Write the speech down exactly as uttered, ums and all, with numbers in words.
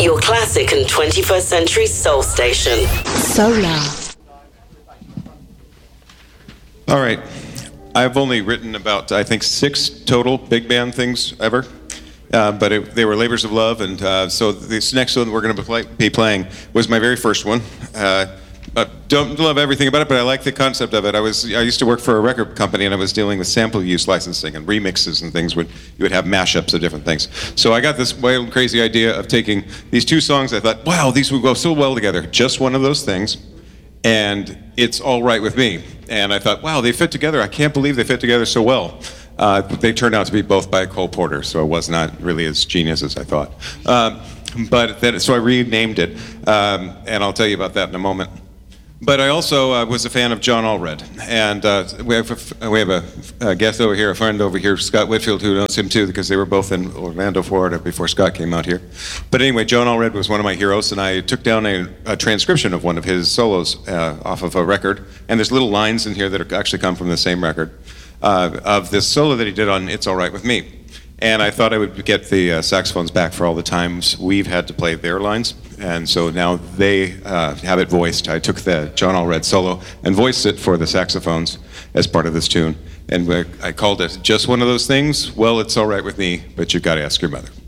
Your classic and twenty-first century soul station. Solar. All right. I've only written about, I think, six total big band things ever. Uh, but it, they were labors of love, and uh, so this next one we're going to play, be playing was my very first one. Uh, I don't love everything about it, but I like the concept of it. I was I used to work for a record company, and I was dealing with sample use licensing and remixes and things. When you would have mashups of different things. So I got this wild, crazy idea of taking these two songs. I thought, wow, these would go so well together. Just one of those things, and It's All Right With Me. And I thought, wow, they fit together. I can't believe they fit together so well. Uh, they turned out to be both by Cole Porter, so it was not really as genius as I thought. Um, but then, so I renamed it, um, and I'll tell you about that in a moment. But I also uh, was a fan of John Allred, and uh, we have a, we have a, a guest over here, a friend over here, Scott Whitfield, who knows him too, because they were both in Orlando, Florida, before Scott came out here. But anyway, John Allred was one of my heroes, and I took down a, a transcription of one of his solos uh, off of a record, and there's little lines in here that are actually come from the same record. Uh, of this solo that he did on It's All Right With Me. And I thought I would get the uh, saxophones back for all the times we've had to play their lines. And so now they uh, have it voiced. I took the John Allred solo and voiced it for the saxophones as part of this tune. And I called it Just One of Those Things. Well, it's all right with me, but you've got to ask your mother.